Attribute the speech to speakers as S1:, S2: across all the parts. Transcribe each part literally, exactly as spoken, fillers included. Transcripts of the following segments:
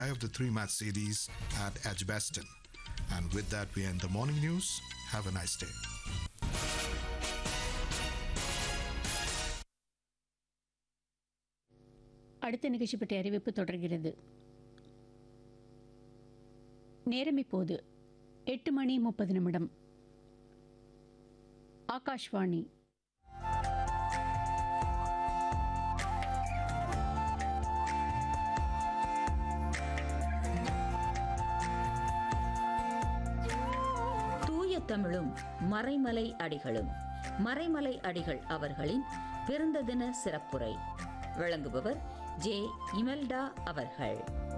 S1: of the three match series at Edgbaston. And with that, we end the morning news. Have a nice day.
S2: அடுத்த நிகழ்ச்சி பற்றிய அறிவிப்பு தொடர்கிறது. நேரம் இப்போது எட்டு மணி முப்பது நிமிடம். ஆகாஷ்வாணி.
S3: தூய தமிழும் மறைமலை அடிகளும். மறைமலை அடிகள் அவர்களின் பிறந்த தின சிறப்புரை வழங்குபவர் ஜே இமெல்டா அவர்கள்.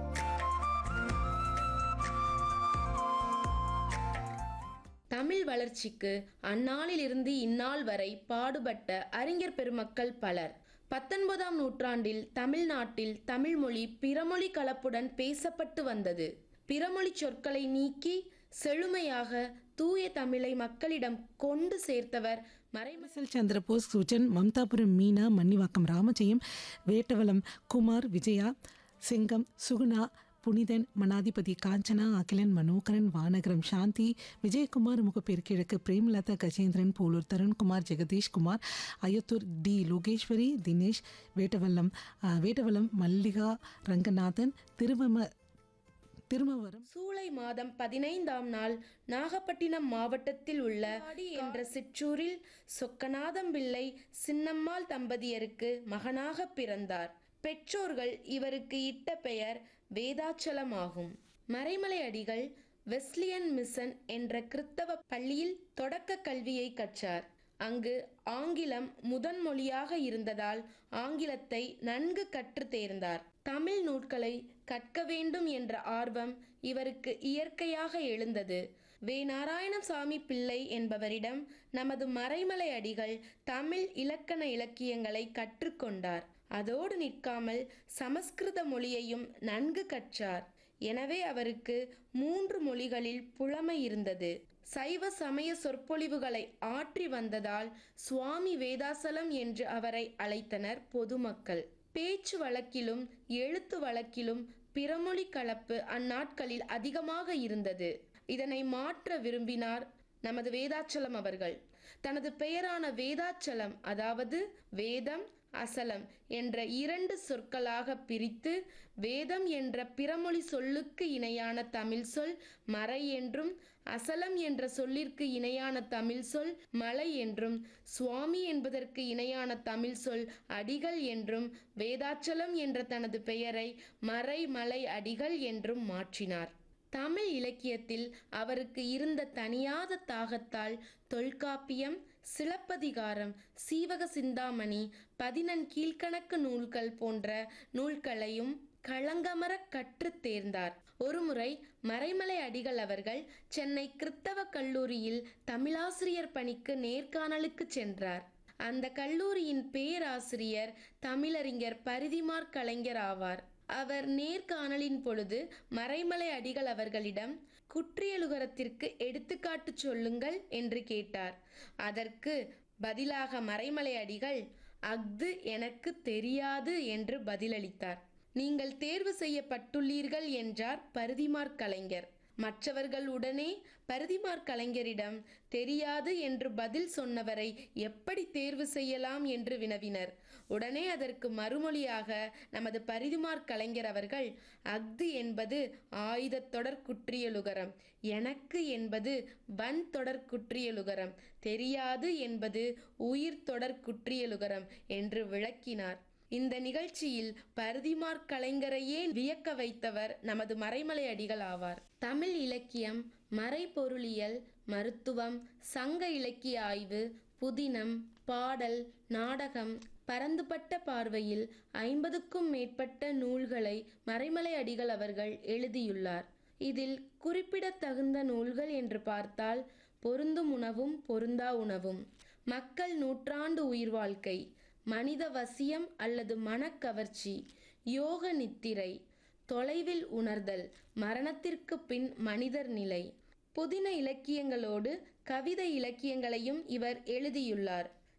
S4: தமிழ் வளர்ச்சிக்கு அந்நாளிலிருந்து இந்நாள் வரை பாடுபட்ட அறிஞர் பெருமக்கள் பலர். பத்தொன்பதாம் நூற்றாண்டில் தமிழ்நாட்டில் தமிழ்மொழி பிறமொழி கலப்புடன் பேசப்பட்டு வந்தது. பிறமொழி சொற்களை நீக்கி செழுமையாக தூய தமிழை மக்களிடம் கொண்டு சேர்த்தவர்
S5: மறைமசல் சந்திரபோஸ், சுஜன், மம்தாபுரம் மீனா, மன்னிவாக்கம் ராமஜெயம், வேட்டவலம் குமார், விஜயா, செங்கம், சுகுணா, புனிதன், மனாதிபதி, காஞ்சனா, அகிலன், மனோகரன், வானகரம், சாந்தி, விஜயகுமார், முகப்பேர் கிழக்கு, பிரேமலதா, கஜேந்திரன், போலூர், தருண்குமார், ஜெகதீஷ் குமார், அயத்தூர், டி லோகேஸ்வரி, தினேஷ், வேட்டவல்லம் வேட்டவலம் மல்லிகா, ரங்கநாதன், திருவம திருமவரம்.
S4: சூலை மாதம் பதினைந்தாம் நாள் நாகப்பட்டினம் மாவட்டத்தில் உள்ள ஆடி என்ற சிற்றூரில் சொக்கநாதம் பிள்ளை சின்னம்மாள் தம்பதியருக்கு மகனாக பிறந்தார். பெற்றோர்கள் இவருக்கு இட்ட பெயர் வேதாச்சலமாகும். மறைமலை அடிகள் வெஸ்லியன் மிஷன் என்ற கிறித்தவ பள்ளியில் தொடக்க கல்வியை கற்றார். அங்கு ஆங்கிலம் முதன் மொழியாக இருந்ததால் ஆங்கிலத்தை நன்கு கற்று தேர்ந்தார். தமிழ் நூட்களை கற்க வேண்டும் என்ற ஆர்வம் இவருக்கு இயற்கையாக எழுந்தது. வே நாராயணசாமி பிள்ளை என்பவரிடம் நமது மறைமலை அடிகள் தமிழ் இலக்கண இலக்கியங்களை கற்றுக்கொண்டார். அதோடு நிற்காமல் சமஸ்கிருத மொழியையும் நன்கு கற்றார். எனவே அவருக்கு மூன்று மொழிகளில் புலமை இருந்தது. சைவ சமய சொற்பொழிவுகளை ஆற்றி வந்ததால் சுவாமி வேதாசலம் என்று அவரை அழைத்தனர் பொதுமக்கள். பேச்சு வழக்கிலும் எழுத்து வழக்கிலும் பிறமொழி கலப்பு அந்நாட்களில் அதிகமாக இருந்தது. இதனை மாற்ற விரும்பினார் நமது வேதாச்சலம் அவர்கள். தனது பெயரான வேதாச்சலம், அதாவது வேதம் அசலம் என்ற இரண்டு சொற்களாக பிரித்து வேதம் என்ற பிறமொழி சொல்லுக்கு இணையான தமிழ் சொல் மறை என்றும், அசலம் என்ற சொல்லிற்கு இணையான தமிழ் சொல் மலை என்றும், சுவாமி என்பதற்கு இணையான தமிழ் சொல் அடிகள் என்றும், வேதாச்சலம் என்ற தனது பெயரை மறை மலை அடிகள் என்றும் மாற்றினார். தமிழ் இலக்கியத்தில் அவருக்கு இருந்த தனியாத தாகத்தால் தொல்காப்பியம், சிலப்பதிகாரம், சீவக சிந்தாமணி, பதினெண் கீழ்கணக்கு நூல்கள் போன்ற நூல்களையும் களங்கமர கற்று தேர்ந்தார். ஒருமுறை மறைமலை அடிகள் அவர்கள் சென்னை கிறித்தவ கல்லூரியில் தமிழாசிரியர் பணிக்கு நேர்காணலுக்கு சென்றார். அந்த கல்லூரியின் பேராசிரியர் தமிழறிஞர் பரிதிமாற் கலைஞர் ஆவார். அவர் நேர்காணலின் பொழுது மறைமலை அடிகள் அவர்களிடம் குற்றியலுகரத்திற்கு எடுத்துக்காட்டு சொல்லுங்கள் என்று கேட்டார். அதற்கு பதிலாக மறைமலை அடிகள் அஃது எனக்கு தெரியாது என்று பதிலளித்தார். நீங்கள் தேர்வு செய்யப்பட்டுள்ளீர்கள் என்றார் பரிதிமாற் கலைஞர். மற்றவர்கள் உடனே பரிதிமாற் கலைஞரிடம் தெரியாது என்று பதில் சொன்னவரை எப்படி தேர்வு செய்யலாம் என்று வினவினர். உடனே அதற்கு மறுமொழியாக நமது பரிதிமாற் கலைஞர் அவர்கள் அஃது என்பது ஆயுத தொடர் குற்றியலுகரம், எனக்கு என்பது வன் தொடர் குற்றியலுகரம், தெரியாது என்பது உயிர் தொடர் குற்றியலுகரம் என்று விளக்கினார். இந்த நிகழ்ச்சியில் பரிதிமாற் கலைஞரையே வியக்க வைத்தவர் நமது மறைமலை அடிகள் ஆவார். தமிழ் இலக்கியம், மறைபொருளியல், மருத்துவம், சங்க இலக்கிய ஆய்வு, புதினம், பாடல், நாடகம், பரந்துபட்ட பார்வையில் ஐம்பதுக்கும் மேற்பட்ட நூல்களை மறைமலை அடிகள் அவர்கள் எழுதியுள்ளார். இதில் குறிப்பிடத்தகுந்த நூல்கள் என்று பார்த்தால் பொருந்தும் உணவும் பொருந்தா உணவும், மக்கள் நூற்றாண்டு உயிர் வாழ்க்கை, மனித வசியம் அல்லது மனக்கவர்ச்சி, யோக நித்திரை, தொலைவில் உணர்தல், மரணத்திற்கு பின் மனிதர் நிலை, புதின இலக்கியங்களோடு கவிதை இலக்கியங்களையும் இவர் எழுதியுள்ளார்.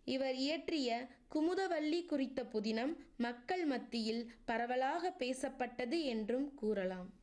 S4: இவர் இயற்றிய குமுதவள்ளி குறித்த புதினம் மக்கள் மத்தியில் பரவலாக பேசப்பட்டது என்றும் கூறலாம்.